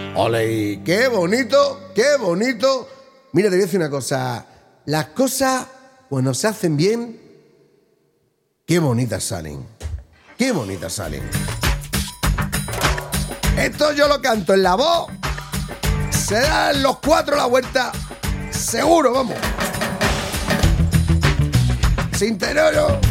Ole, qué bonito, qué bonito. Mira, te voy a decir una cosa. Las cosas, cuando se hacen bien, qué bonitas salen. Qué bonitas salen. Esto yo lo canto en la voz. Se dan los 4 la vuelta. Seguro, vamos. Sin tenoro.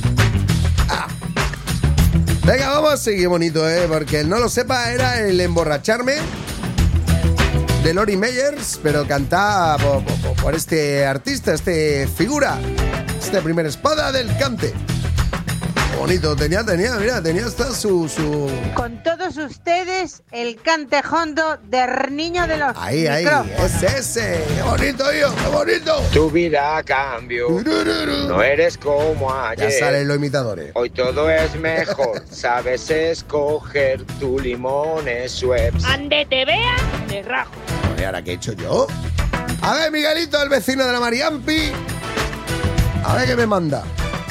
Venga, vamos a seguir bonito, porque el no lo sepa era el emborracharme de Lori Meyers, pero cantada por este artista, este figura, este primer espada del cante. Bonito, tenía hasta su... Con todos ustedes, el cantejondo del niño de los Ahí, micrófonos. ese, qué bonito, tío, qué bonito. Tu vida cambió, no eres como ayer. Ya salen los imitadores. Hoy todo es mejor, sabes escoger tu limones Schweppes. Ande te vea, te rajo. ¿Y ahora qué he hecho yo? A ver, Miguelito, el vecino de la Mariampi. A ver qué me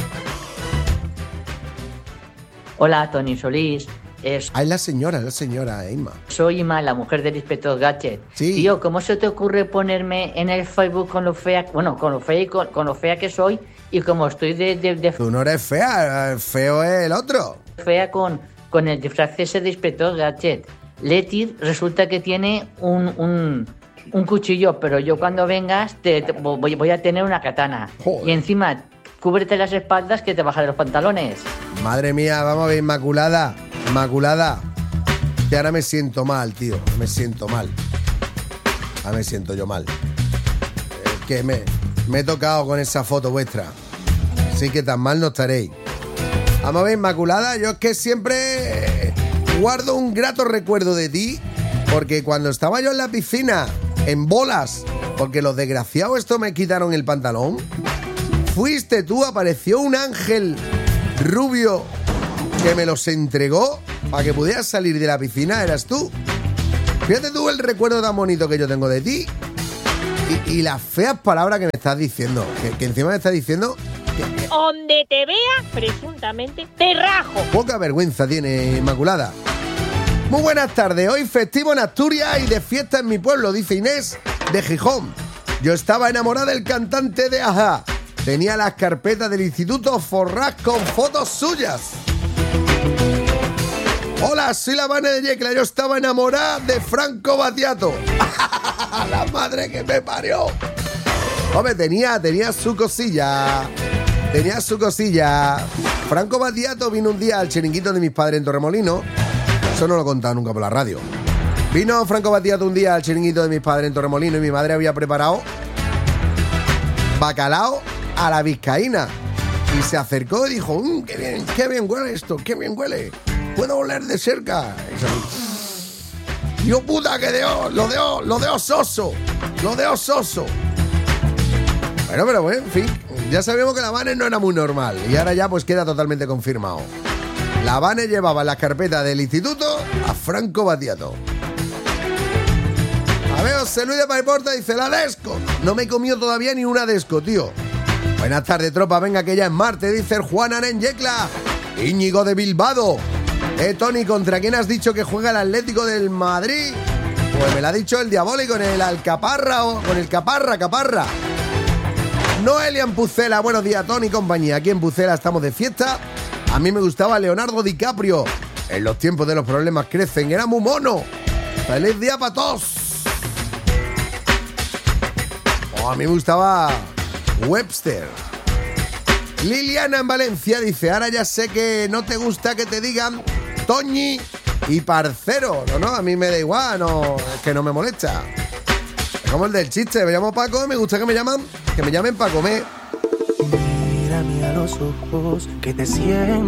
Hola, Tony Solís. Es la señora Inma. Soy Inma, la mujer del inspector Gadget. Sí. Tío, ¿cómo se te ocurre ponerme en el Facebook con lo fea, con lo fea que soy y como estoy de Tú no eres fea, feo es el otro. fea con el disfraz ese de inspector Gadget? Leti resulta que tiene un cuchillo, pero yo cuando vengas voy a tener una katana. Joder. Y encima, cúbrete las espaldas que te bajaré los pantalones. Madre mía, vamos a ver, Inmaculada. Que ahora me siento mal, tío. Me siento mal. Ahora me siento yo mal. Es que me he tocado con esa foto vuestra. Así que tan mal no estaréis. Vamos a ver, Inmaculada, yo es que siempre guardo un grato recuerdo de ti, porque cuando estaba yo en la piscina, en bolas, porque los desgraciados estos me quitaron el pantalón, fuiste tú, apareció un ángel rubio que me los entregó para que pudieras salir de la piscina, eras tú. Fíjate tú el recuerdo tan bonito que yo tengo de ti y las feas palabras que me estás diciendo, que encima me estás diciendo que Donde te vea, presuntamente, te rajo. poca vergüenza tiene, Inmaculada. Muy buenas tardes, hoy festivo en Asturias y de fiesta en mi pueblo, dice Inés de Gijón. Yo estaba enamorada del cantante de Ajá. Tenía las carpetas del instituto forradas con fotos suyas. Hola, soy la Vane de Yecla. Yo estaba enamorada de Franco Battiato. La madre que me parió. Hombre, tenía su cosilla. Franco Battiato vino un día al chiringuito de mis padres en Torremolinos. Eso no lo he contado nunca por la radio. Vino Franco Battiato un día al chiringuito de mis padres en Torremolinos y mi madre había preparado bacalao a la vizcaína. Y se acercó y dijo, qué bien huele esto, qué bien huele. Puedo oler de cerca. Y yo, puta, que lo de soso. Pero bueno, en fin, ya sabemos que la Vane no era muy normal. Y ahora ya pues queda totalmente confirmado. La Vane llevaba en las carpetas del instituto a Franco Battiato. A ver, José Luis de Paiporta dice, la Desco. No me he comido todavía ni una Desco, tío. Buenas tardes, tropa, venga que ya es martes, dice el Juan en Yecla. Íñigo de Bilbao. Tony, ¿contra quién has dicho que juega el Atlético del Madrid? Pues me lo ha dicho el Diabólico, con el Alcaparra o con el Caparra. Noelia en Pucela, buenos días, Tony y compañía. Aquí en Pucela estamos de fiesta. A mí me gustaba Leonardo DiCaprio. En los tiempos de los problemas crecen, era muy mono. ¡Feliz día para todos! A mí me gustaba Webster. Liliana en Valencia dice, ahora ya sé que no te gusta que te digan Toñi y parcero. No, a mí me da igual, no, es que no me molesta. Es como el del chiste, me llamo Paco, me gusta que me llamen para comer. Mírame a los ojos, que te siento.